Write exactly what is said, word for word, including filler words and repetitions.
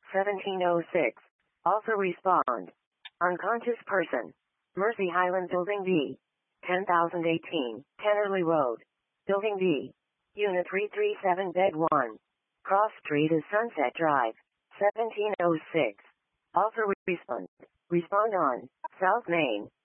seventeen oh six. Also respond. Unconscious person. Mercy Highland Building B. ten thousand eighteen, Kennerley Road. Building B. Unit three three seven Bed one. Cross Street is Sunset Drive. seventeen oh six. Also respond. Respond on South Main.